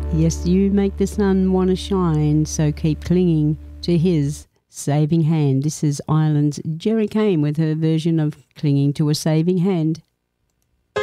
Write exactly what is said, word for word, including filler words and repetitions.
Yes, you make the sun want to shine, so keep clinging to his saving hand. This is Ireland's Jerry Kane with her version of Clinging to a Saving Hand.